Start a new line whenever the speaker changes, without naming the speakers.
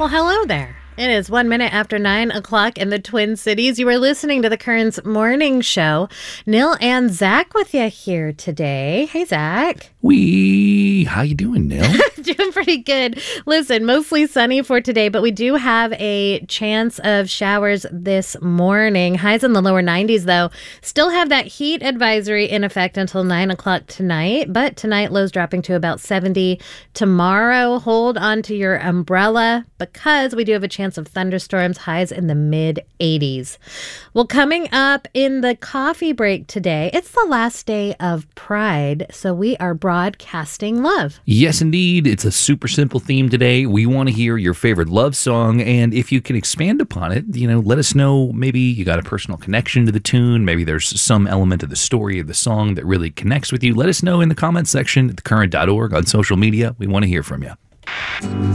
Well, hello there. It is 1 minute after 9 o'clock in the Twin Cities. You are listening to the Currents Morning Show. Neil and Zach with you here today. Hey, Zach.
How you doing, Neil?
Doing pretty good. Listen, mostly sunny for today, but we do have a chance of showers this morning. Highs in the lower 90s, though. Still have that heat advisory in effect until 9 o'clock tonight, but tonight lows dropping to about 70. Tomorrow, hold on to your umbrella because we do have a chance of thunderstorms, highs in the mid-80s. Well, coming up in the coffee break today, it's the last day of Pride, so we are broadcasting love.
Yes, indeed. It's a super simple theme today. We want to hear your favorite love song, and if you can expand upon it, let us know. Maybe you got a personal connection to the tune. Maybe there's some element of the story of the song that really connects with you. Let us know in the comments section at thecurrent.org on social media. We want to hear from you.